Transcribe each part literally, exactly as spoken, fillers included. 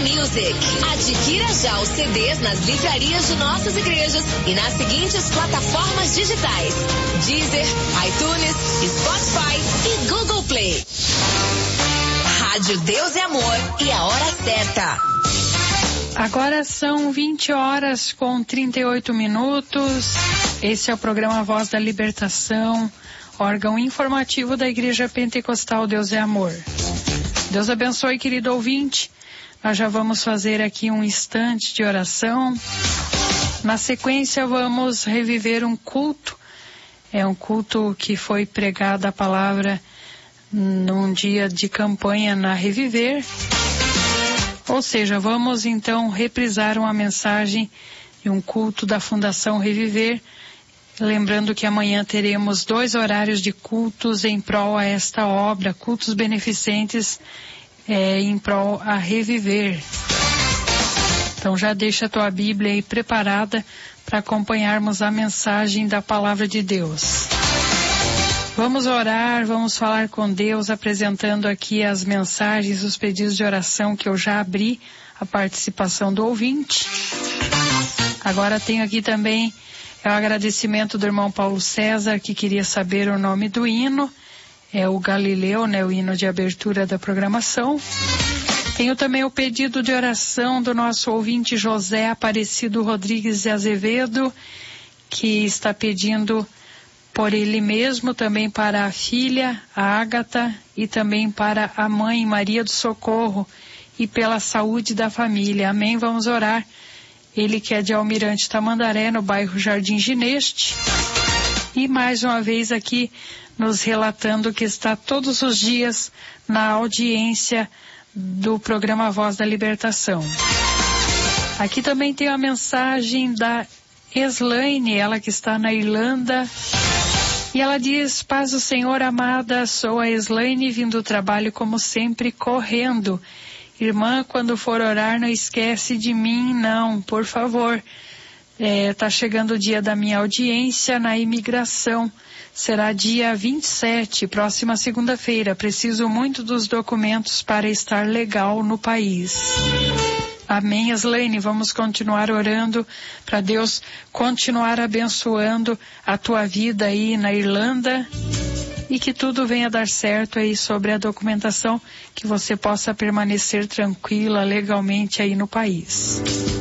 Music. Adquira já os C Ds nas livrarias de nossas igrejas e nas seguintes plataformas digitais: Deezer, iTunes, Spotify e Google Play. Rádio Deus é Amor e a hora certa. Agora são vinte horas com trinta e oito minutos. Esse é o programa Voz da Libertação, órgão informativo da Igreja Pentecostal Deus é Amor. Deus abençoe, querido ouvinte. Nós já vamos fazer aqui um instante de oração. Na sequência vamos reviver um culto. É um culto que foi pregada a palavra num dia de campanha na Reviver. Ou seja, vamos então reprisar uma mensagem de um culto da Fundação Reviver, lembrando que amanhã teremos dois horários de cultos em prol a esta obra, cultos beneficentes é, em prol a Reviver. Então já deixa a tua Bíblia aí preparada para acompanharmos a mensagem da Palavra de Deus. Vamos orar, vamos falar com Deus, apresentando aqui as mensagens, os pedidos de oração que eu já abri, a participação do ouvinte. Agora tenho aqui também é o agradecimento do irmão Paulo César, que queria saber o nome do hino. É o Galileu, né, o hino de abertura da programação. Tenho também o pedido de oração do nosso ouvinte José Aparecido Rodrigues de Azevedo, que está pedindo por ele mesmo, também para a filha, a Ágata, e também para a mãe, Maria do Socorro, e pela saúde da família. Amém? Vamos orar. Ele que é de Almirante Tamandaré, no bairro Jardim Gineste. E mais uma vez aqui nos relatando que está todos os dias na audiência do programa Voz da Libertação. Aqui também tem a mensagem da Eslaine, ela que está na Irlanda. E ela diz: paz do Senhor, amada, sou a Eslaine, vindo do trabalho como sempre, correndo. Irmã, quando for orar, não esquece de mim, não, por favor. Está é, chegando o dia da minha audiência na imigração. Será dia vinte e sete, próxima segunda-feira. Preciso muito dos documentos para estar legal no país. Amém, Eslaine. Vamos continuar orando para Deus continuar abençoando a tua vida aí na Irlanda e que tudo venha dar certo aí sobre a documentação, que você possa permanecer tranquila legalmente aí no país.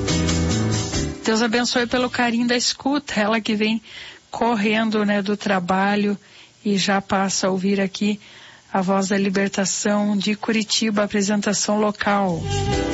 Deus abençoe pelo carinho da escuta, ela que vem correndo, né, do trabalho e já passa a ouvir aqui a Voz da Libertação de Curitiba, apresentação local.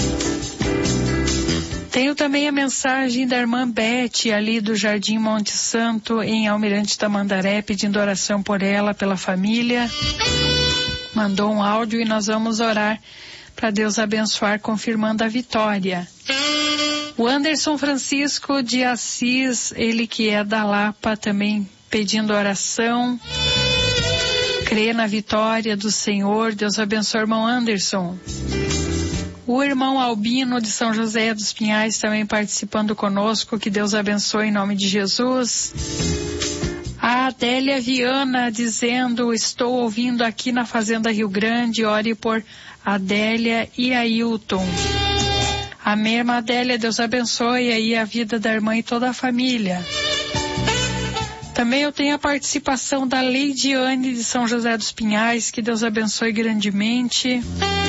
Tenho também a mensagem da irmã Beth, ali do Jardim Monte Santo, em Almirante Tamandaré, pedindo oração por ela, pela família. Mandou um áudio e nós vamos orar para Deus abençoar, confirmando a vitória. O Anderson Francisco de Assis, ele que é da Lapa, também pedindo oração. Crê na vitória do Senhor. Deus abençoe, irmão Anderson. O irmão Albino de São José dos Pinhais também participando conosco, que Deus abençoe em nome de Jesus. A Adélia Viana dizendo: estou ouvindo aqui na Fazenda Rio Grande, ore por Adélia e Ailton. Amém, irmã Adélia, Deus abençoe aí a vida da irmã e toda a família. Também eu tenho a participação da Leidiane de São José dos Pinhais, que Deus abençoe grandemente.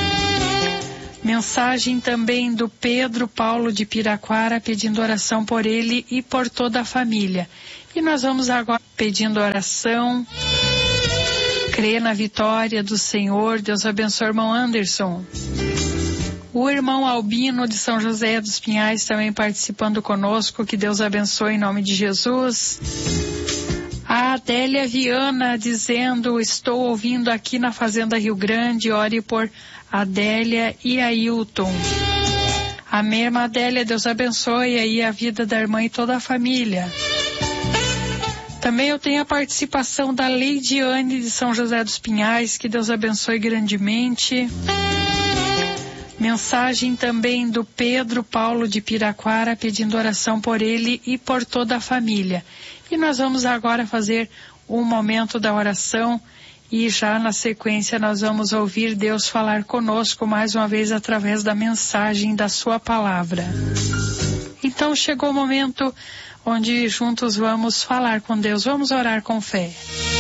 Mensagem também do Pedro Paulo de Piraquara, pedindo oração por ele e por toda a família. E nós vamos agora pedindo oração. Crê na vitória do Senhor. Deus abençoe, irmão Anderson. O irmão Albino de São José dos Pinhais também participando conosco, que Deus abençoe em nome de Jesus. A Adélia Viana dizendo: estou ouvindo aqui na Fazenda Rio Grande, ore por Adélia e Ailton. Amém, irmã Adélia, Deus abençoe aí a vida da irmã e toda a família. Também eu tenho a participação da Leidiane de São José dos Pinhais, que Deus abençoe grandemente. Mensagem também do Pedro Paulo de Piraquara, pedindo oração por ele e por toda a família. E nós vamos agora fazer um momento da oração E já na sequência nós vamos ouvir Deus falar conosco mais uma vez através da mensagem da sua palavra. Então chegou o momento onde juntos vamos falar com Deus, vamos orar com fé.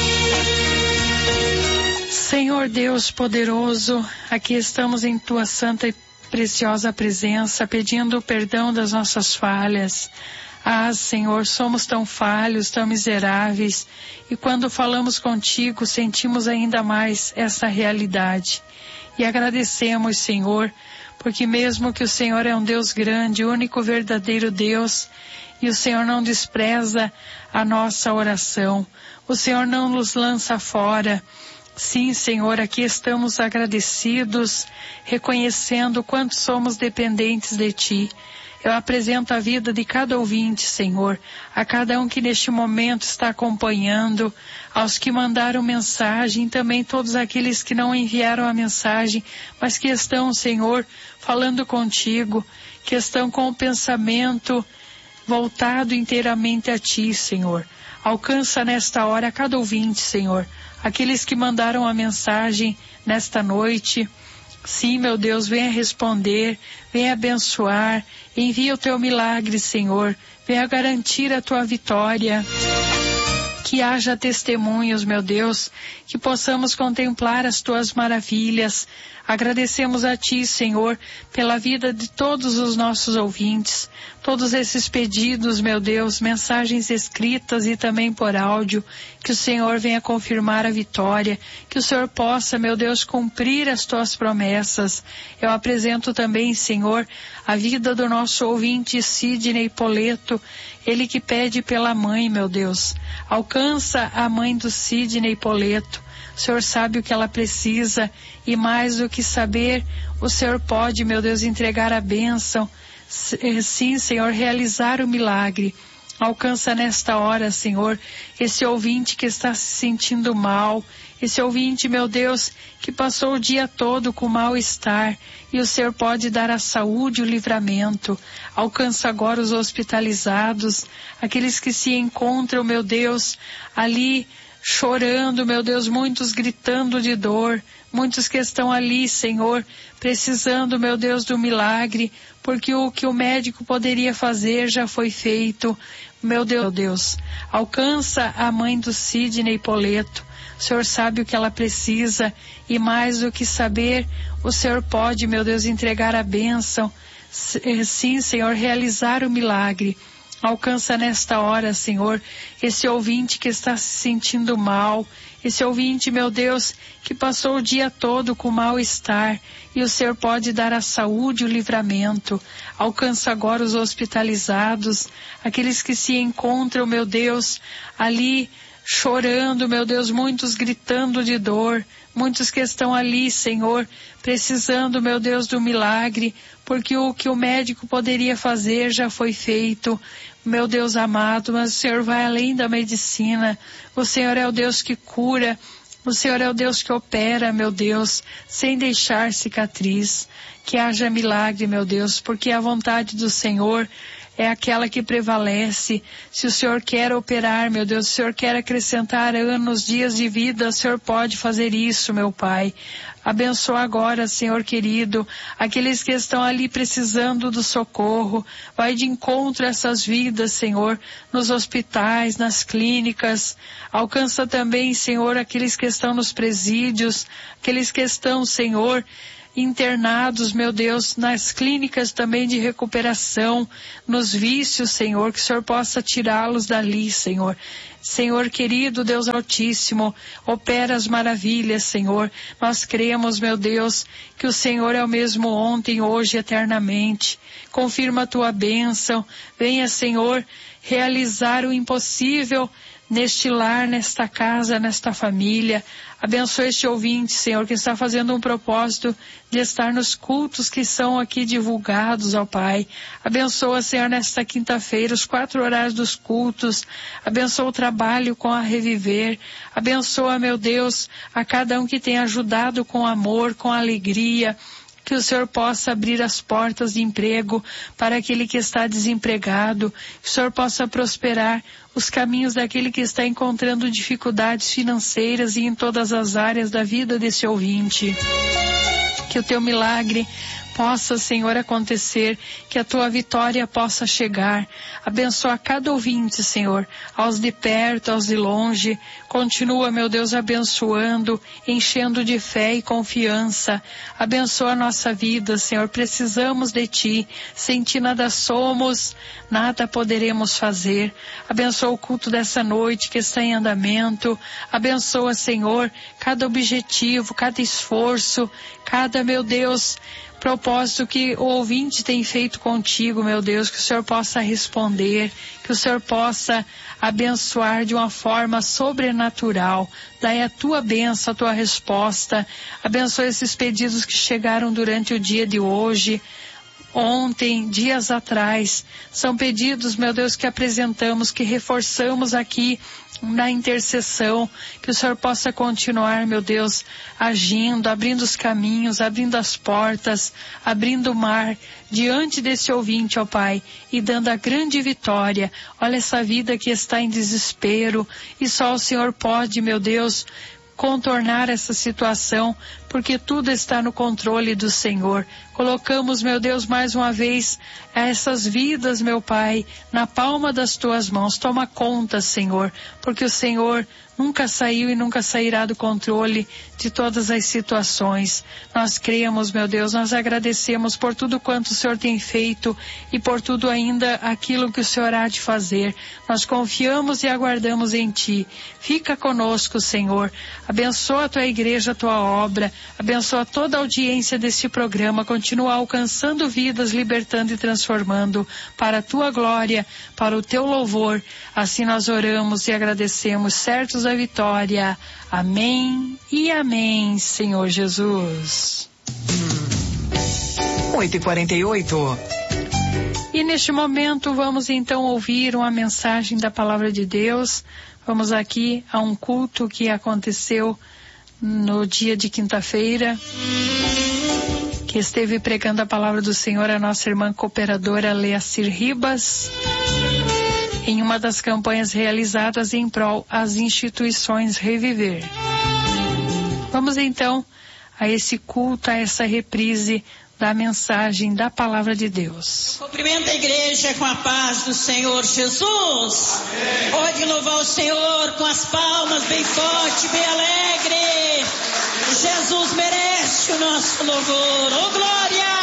Senhor Deus poderoso, aqui estamos em tua santa e preciosa presença, pedindo perdão das nossas falhas. Ah, Senhor, somos tão falhos, tão miseráveis, e quando falamos contigo, sentimos ainda mais essa realidade. E agradecemos, Senhor, porque mesmo que o Senhor é um Deus grande, o único verdadeiro Deus, e o Senhor não despreza a nossa oração, o Senhor não nos lança fora. Sim, Senhor, aqui estamos agradecidos, reconhecendo quanto somos dependentes de Ti. Eu apresento a vida de cada ouvinte, Senhor, a cada um que neste momento está acompanhando, aos que mandaram mensagem, também todos aqueles que não enviaram a mensagem, mas que estão, Senhor, falando contigo, que estão com o pensamento voltado inteiramente a Ti, Senhor. Alcança nesta hora cada ouvinte, Senhor, aqueles que mandaram a mensagem nesta noite. Sim, meu Deus, venha responder, venha abençoar, envia o teu milagre, Senhor, venha garantir a tua vitória. Que haja testemunhos, meu Deus, que possamos contemplar as tuas maravilhas. Agradecemos a Ti, Senhor, pela vida de todos os nossos ouvintes, todos esses pedidos, meu Deus, mensagens escritas e também por áudio, que o Senhor venha confirmar a vitória, que o Senhor possa, meu Deus, cumprir as tuas promessas. Eu apresento também, Senhor, a vida do nosso ouvinte Sidney Poleto, ele que pede pela mãe, meu Deus. Alcança a mãe do Sidney Poleto. O Senhor sabe o que ela precisa e mais do que saber, o Senhor pode, meu Deus, entregar a bênção. Sim, Senhor, realizar o milagre. Alcança nesta hora, Senhor, esse ouvinte que está se sentindo mal, esse ouvinte, meu Deus, que passou o dia todo com mal-estar, e o Senhor pode dar a saúde e o livramento. Alcança agora os hospitalizados, aqueles que se encontram, meu Deus, ali chorando, meu Deus, muitos gritando de dor, muitos que estão ali, Senhor, precisando, meu Deus, do milagre, porque o que o médico poderia fazer já foi feito. Meu Deus, meu Deus, alcança a mãe do Sidney Poleto. O Senhor sabe o que ela precisa e mais do que saber, o Senhor pode, meu Deus, entregar a bênção. Sim, Senhor, realizar o milagre. Alcança nesta hora, Senhor, esse ouvinte que está se sentindo mal, esse ouvinte, meu Deus, que passou o dia todo com mal-estar, e o Senhor pode dar a saúde e o livramento. Alcança agora os hospitalizados, aqueles que se encontram, meu Deus, ali chorando, meu Deus, muitos gritando de dor, muitos que estão ali, Senhor, precisando, meu Deus, do milagre, porque o que o médico poderia fazer já foi feito. Meu Deus amado, mas o Senhor vai além da medicina, o Senhor é o Deus que cura, o Senhor é o Deus que opera, meu Deus, sem deixar cicatriz. Que haja milagre, meu Deus, porque a vontade do Senhor é aquela que prevalece. Se o Senhor quer operar, meu Deus, se o Senhor quer acrescentar anos, dias de vida, o Senhor pode fazer isso, meu Pai. Abençoa agora, Senhor querido, aqueles que estão ali precisando do socorro. Vai de encontro a essas vidas, Senhor, nos hospitais, nas clínicas. Alcança também, Senhor, aqueles que estão nos presídios, aqueles que estão, Senhor, internados, meu Deus, nas clínicas também de recuperação, nos vícios, Senhor, que o Senhor possa tirá-los dali, Senhor. Senhor querido, Deus Altíssimo, opera as maravilhas, Senhor. Nós cremos, meu Deus, que o Senhor é o mesmo ontem, hoje e eternamente. Confirma a tua bênção. Venha, Senhor, realizar o impossível neste lar, nesta casa, nesta família. Abençoa este ouvinte, Senhor, que está fazendo um propósito de estar nos cultos que são aqui divulgados, ó Pai. Abençoa, Senhor, nesta quinta-feira, os quatro horários dos cultos. Abençoa o trabalho com a Reviver. Abençoa, meu Deus, a cada um que tem ajudado com amor, com alegria. que o Senhor possa abrir as portas de emprego para aquele que está desempregado, que o Senhor possa prosperar os caminhos daquele que está encontrando dificuldades financeiras e em todas as áreas da vida desse ouvinte. Que o teu milagre possa, Senhor, acontecer, que a tua vitória possa chegar. Abençoa cada ouvinte, Senhor, aos de perto, aos de longe. Continua, meu Deus, abençoando, enchendo de fé e confiança. Abençoa a nossa vida, Senhor, precisamos de Ti. Sem Ti nada somos, nada poderemos fazer. Abençoa o culto dessa noite que está em andamento. Abençoa, Senhor, cada objetivo, cada esforço, cada, meu Deus, propósito que o ouvinte tem feito contigo, meu Deus, que o Senhor possa responder, que o Senhor possa abençoar de uma forma sobrenatural. Dai a tua bênção, a tua resposta. Abençoa esses pedidos que chegaram durante o dia de hoje, ontem, dias atrás. São pedidos, meu Deus, que apresentamos, que reforçamos aqui na intercessão, que o Senhor possa continuar, meu Deus, agindo, abrindo os caminhos, abrindo as portas, abrindo o mar diante desse ouvinte, ó Pai, e dando a grande vitória. Olha essa vida que está em desespero, e só o Senhor pode, meu Deus, contornar essa situação, porque tudo está no controle do Senhor. Colocamos, meu Deus, mais uma vez essas vidas, meu Pai, na palma das tuas mãos. Toma conta, Senhor, porque o Senhor nunca saiu e nunca sairá do controle de todas as situações. Nós cremos, meu Deus, nós agradecemos por tudo quanto o Senhor tem feito e por tudo ainda aquilo que o Senhor há de fazer. Nós confiamos e aguardamos em Ti. Fica conosco, Senhor. Abençoa a Tua igreja, a Tua obra. Abençoa toda a audiência deste programa. Continua alcançando vidas, libertando e transformando para a Tua glória, para o Teu louvor. Assim nós oramos e agradecemos, certos da vitória. Amém e amém, Senhor Jesus. oito e quarenta e oito. E neste momento vamos então ouvir uma mensagem da Palavra de Deus. Vamos aqui a um culto que aconteceu no dia de quinta-feira, que esteve pregando a Palavra do Senhor a nossa irmã cooperadora Leacir Ribas, em uma das campanhas realizadas em prol às instituições Reviver. Vamos então a esse culto, a essa reprise da mensagem da Palavra de Deus. Cumprimento a igreja com a paz do Senhor Jesus. Amém. Pode louvar o Senhor com as palmas bem forte, bem alegre. Jesus merece o nosso louvor. Oh, glória!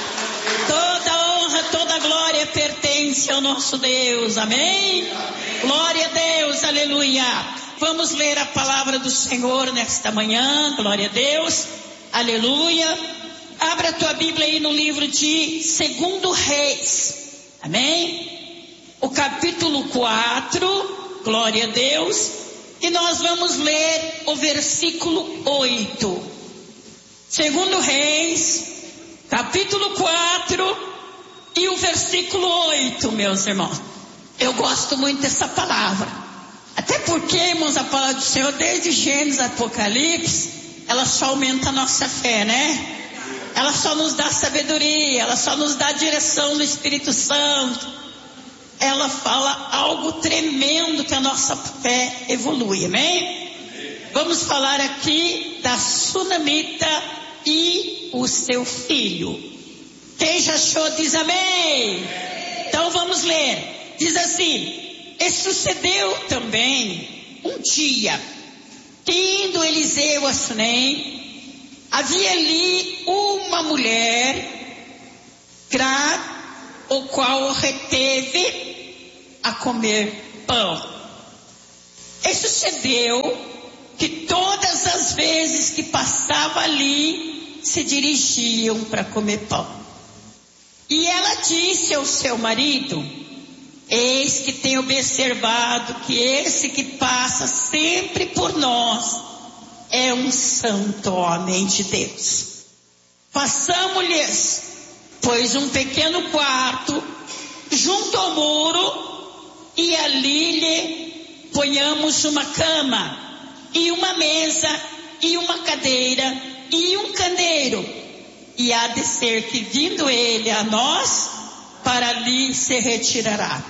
Toda honra, toda glória pertence ao nosso Deus. Amém? Amém. Glória a Deus, aleluia. Vamos ler a palavra do Senhor nesta manhã. Glória a Deus, aleluia. Abra a tua Bíblia aí no livro de Segundo Reis. Amém? O capítulo quatro, glória a Deus. E nós vamos ler o versículo oito. Segundo Reis, capítulo quatro e o versículo oito, meus irmãos. Eu gosto muito dessa palavra. Até porque, irmãos, a palavra do Senhor, desde Gênesis, Apocalipse, ela só aumenta a nossa fé, né? Ela só nos dá sabedoria, ela só nos dá direção do Espírito Santo. Ela fala algo tremendo que a nossa fé evolui, amém? Vamos falar aqui da Sunamita e o seu filho. Quem já achou diz amém. Então vamos ler. Diz assim: e sucedeu também um dia, que indo Eliseu a Sunem, havia ali uma mulher grávida, o qual o reteve a comer pão. E sucedeu que todas as vezes que passava ali, se dirigiam para comer pão. E ela disse ao seu marido: eis que tenho observado que esse que passa sempre por nós é um santo homem de Deus. Façamos-lhes, pois, um pequeno quarto junto ao muro, e ali lhe ponhamos uma cama, e uma mesa, e uma cadeira, e um candeeiro. e há de ser que vindo ele a nós, para ali se retirará.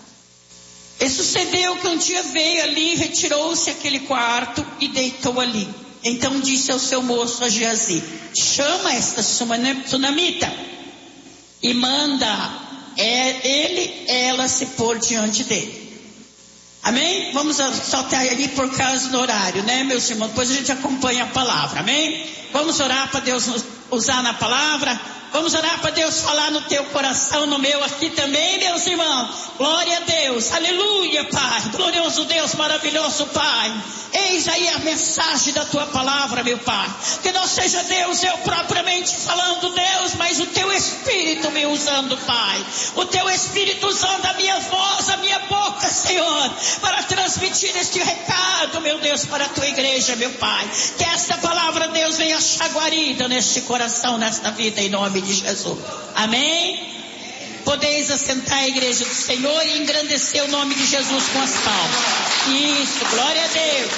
E sucedeu que um dia veio ali, retirou-se aquele quarto e deitou ali. Então disse ao seu moço, a Geazi: chama esta sunamita e manda é, ele, ela se pôr diante dele. Amém? Vamos saltar ali por causa do horário, né, meus irmãos? Depois a gente acompanha a palavra, amém? Vamos orar para Deus nos usar na palavra. Vamos orar para Deus falar no teu coração, no meu aqui também, meus irmãos. Glória a Deus, aleluia, Pai. Glorioso Deus, maravilhoso Pai. Eis aí a mensagem da tua palavra, meu Pai. Que não seja Deus, eu propriamente falando, Deus, mas o teu Espírito me usando, Pai. O teu Espírito usando a minha voz, a minha boca, Senhor, para transmitir este recado, meu Deus, para a tua igreja, meu Pai. Que esta palavra, Deus, venha chaguarida neste coração, nesta vida, em nome de Jesus. Amém? Podeis assentar a igreja do Senhor e engrandecer o nome de Jesus com as palmas. Isso, glória a Deus.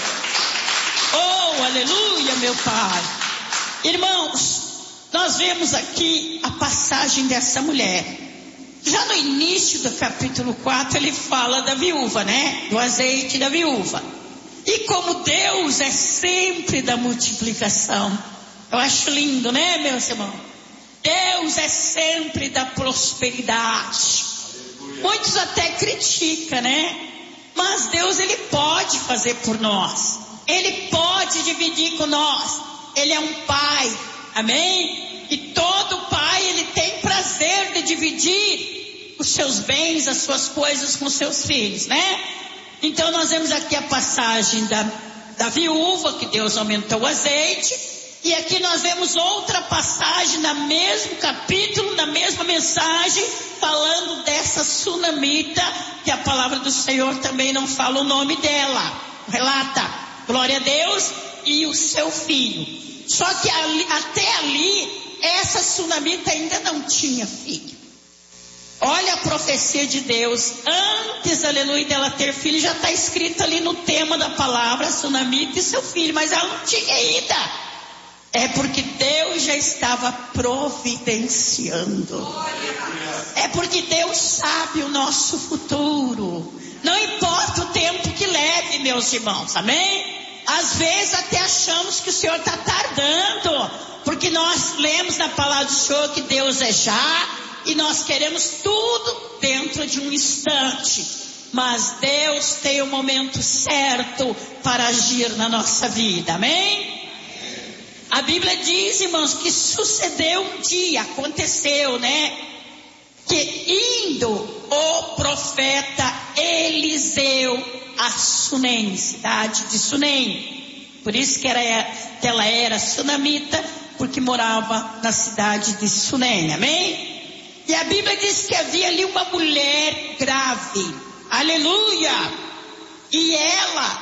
Oh, aleluia, meu Pai. Irmãos, nós vemos aqui a passagem dessa mulher. Já no início do capítulo quatro, ele fala da viúva, né? Do azeite da viúva. E como Deus é sempre da multiplicação. Eu acho lindo, né, meus irmãos? Deus é sempre da prosperidade. Muitos até criticam, né? Mas Deus, Ele pode fazer por nós. Ele pode dividir com nós. Ele é um Pai, amém? E todo Pai, Ele tem prazer de dividir os seus bens, as suas coisas com seus filhos, né? Então nós vemos aqui a passagem da, da viúva, que Deus aumentou o azeite. E aqui nós vemos outra passagem no mesmo capítulo, na mesma mensagem, falando dessa sunamita, que a palavra do Senhor também não fala o nome dela. Relata, glória a Deus, e o seu filho. Só que ali, até ali, essa sunamita ainda não tinha filho. Olha a profecia de Deus. Antes, aleluia, dela ter filho, já está escrito ali no tema da palavra, sunamita e seu filho, mas ela não tinha ainda. É porque Deus já estava providenciando. É porque Deus sabe o nosso futuro. Não importa o tempo que leve, meus irmãos, amém? Às vezes até achamos que o Senhor está tardando, porque nós lemos na palavra do Senhor que Deus é já, e nós queremos tudo dentro de um instante. Mas Deus tem o momento certo para agir na nossa vida, amém? A Bíblia diz, irmãos, que sucedeu um dia, aconteceu, né? Que indo o profeta Eliseu a Sunem, cidade de Sunem. Por isso que, era, que ela era sunamita, porque morava na cidade de Sunem, amém? E a Bíblia diz que havia ali uma mulher grave, aleluia, e ela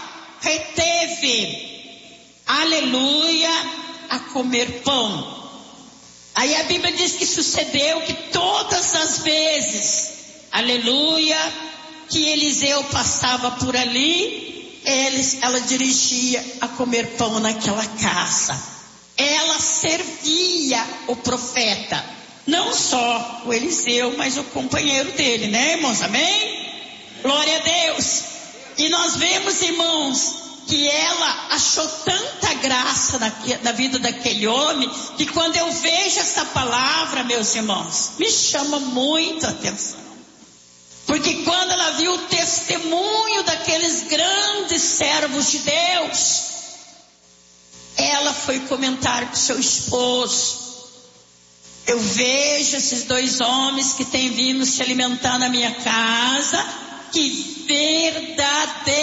reteve, aleluia, a comer pão. Aí a Bíblia diz que sucedeu que todas as vezes, aleluia, que Eliseu passava por ali, eles, ela dirigia a comer pão naquela casa. Ela servia o profeta, não só o Eliseu, mas o companheiro dele, né, irmãos, amém? Glória a Deus. E nós vemos, irmãos, que ela achou tanta graça na, na vida daquele homem, que quando eu vejo essa palavra, meus irmãos, me chama muito a atenção. Porque quando ela viu o testemunho daqueles grandes servos de Deus, ela foi comentar com seu esposo: eu vejo esses dois homens que têm vindo se alimentar na minha casa, que verdadeiramente